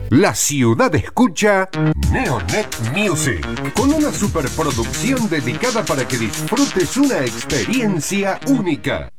La ciudad escucha Neonet Music, con una superproducción dedicada para que disfrutes una experiencia única.